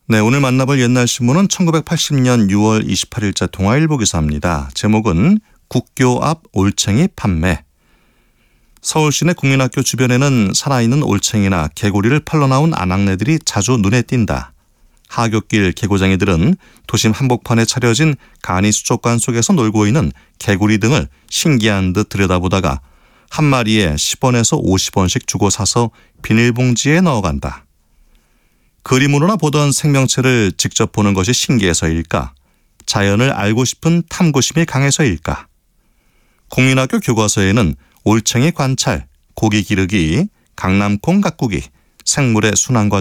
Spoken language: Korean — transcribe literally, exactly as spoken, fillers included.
네, 오늘 만나볼 옛날 신문은 천구백팔십 년 유월 이십팔일자 동아일보 기사입니다. 제목은 국교 앞 올챙이 판매. 서울 시내 국민학교 주변에는 살아있는 올챙이나 개구리를 팔러 나온 아낙네들이 자주 눈에 띈다. 하굣길 개구쟁이들은 도심 한복판에 차려진 간이 수족관 속에서 놀고 있는 개구리 등을 신기한 듯 들여다보다가 한 마리에 십 원에서 오십 원씩 주고 사서 비닐봉지에 넣어간다. 그림으로나 보던 생명체를 직접 보는 것이 신기해서일까? 자연을 알고 싶은 탐구심이 강해서일까? 국민학교 교과서에는 올챙이 관찰, 고기 기르기, 강낭콩 가꾸기, 생물의 순환 과정